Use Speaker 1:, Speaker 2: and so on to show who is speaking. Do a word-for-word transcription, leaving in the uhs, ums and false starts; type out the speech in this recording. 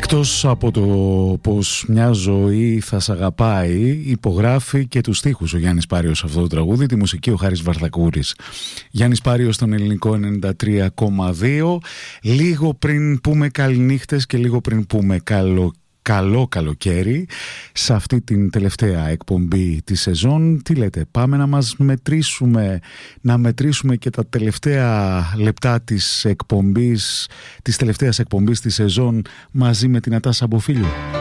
Speaker 1: Εκτός από το πως μια ζωή θα σ' αγαπάει, υπογράφει και τους στίχους ο Γιάννης Πάριος αυτό το τραγούδι, τη μουσική ο Χάρης Βαρδακούρης. Γιάννης Πάριος στον Ελληνικό ενενήντα τρία κόμμα δύο. Λίγο πριν πούμε καληνύχτες και λίγο πριν πούμε καλό Καλό καλοκαίρι, σε αυτή την τελευταία εκπομπή της σεζόν. Τι λέτε, πάμε να μας μετρήσουμε, να μετρήσουμε και τα τελευταία λεπτά της εκπομπής, της τελευταίας εκπομπής της σεζόν μαζί με την Ατάσα Μποφίλιο.